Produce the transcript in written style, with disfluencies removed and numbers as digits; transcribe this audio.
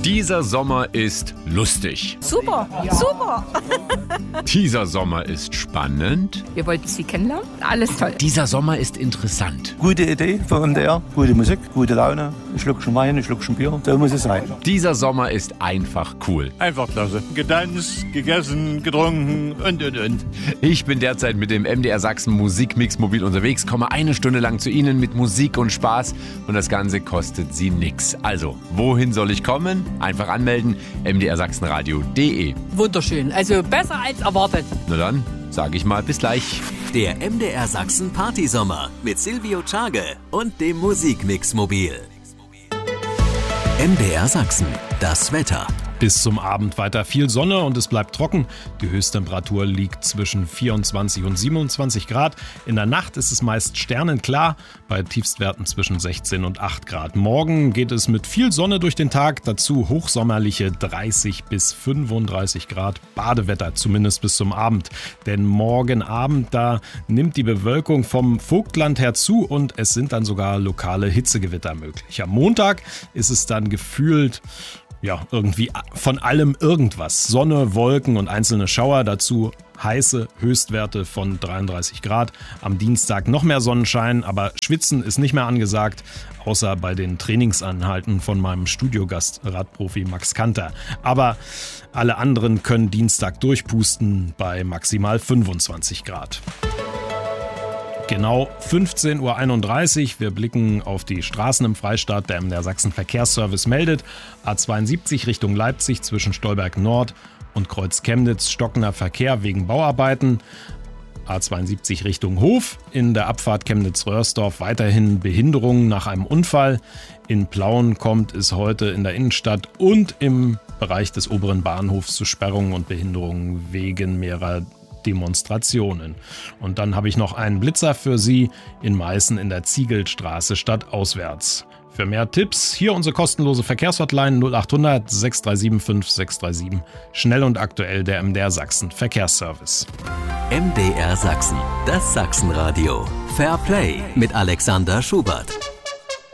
Dieser Sommer ist lustig. Super, super. Dieser Sommer ist spannend. Wir wollten Sie kennenlernen. Alles toll. Dieser Sommer ist interessant. Gute Idee von MDR, gute Musik, gute Laune, ein Schluckchen Wein, ein Schluckchen Bier, so muss es sein. Dieser Sommer ist einfach cool. Einfach klasse. Getanzt, gegessen, getrunken und. Ich bin derzeit mit dem MDR Sachsen Musikmix mobil unterwegs, komme eine Stunde lang zu Ihnen mit Musik und Spaß und das Ganze kostet Sie nix. Also, wohin soll ich kommen? Einfach anmelden, mdrsachsenradio.de. Wunderschön. Also besser als erwartet. Na dann, sage ich mal bis gleich. Der MDR Sachsen Partysommer mit Silvio Tschage und dem Musikmix Mobil. MDR Sachsen, das Wetter. Bis zum Abend weiter viel Sonne und es bleibt trocken. Die Höchsttemperatur liegt zwischen 24 und 27 Grad. In der Nacht ist es meist sternenklar, bei Tiefstwerten zwischen 16 und 8 Grad. Morgen geht es mit viel Sonne durch den Tag, dazu hochsommerliche 30 bis 35 Grad. Badewetter zumindest bis zum Abend. Denn morgen Abend, da nimmt die Bewölkung vom Vogtland her zu und es sind dann sogar lokale Hitzegewitter möglich. Am Montag ist es dann gefühlt irgendwie von allem irgendwas. Sonne, Wolken und einzelne Schauer, dazu heiße Höchstwerte von 33 Grad. Am Dienstag noch mehr Sonnenschein, aber Schwitzen ist nicht mehr angesagt, außer bei den Trainingsanhalten von meinem Studiogast, Radprofi Max Kanter. Aber alle anderen können Dienstag durchpusten bei maximal 25 Grad. Genau 15.31 Uhr. Wir blicken auf die Straßen im Freistaat. Der MDR Sachsen Verkehrsservice meldet: A72 Richtung Leipzig zwischen Stolberg Nord und Kreuz Chemnitz stockender Verkehr wegen Bauarbeiten. A72 Richtung Hof. In der Abfahrt Chemnitz-Röhrsdorf weiterhin Behinderungen nach einem Unfall. In Plauen kommt es heute in der Innenstadt und im Bereich des oberen Bahnhofs zu Sperrungen und Behinderungen wegen mehrerer Demonstrationen. Und dann habe ich noch einen Blitzer für Sie in Meißen in der Ziegelstraße stadtauswärts. Für mehr Tipps hier unsere kostenlose Verkehrshotline 0800 637 5637. Schnell und aktuell der MDR Sachsen Verkehrsservice. MDR Sachsen, das Sachsenradio. Fair Play mit Alexander Schubert.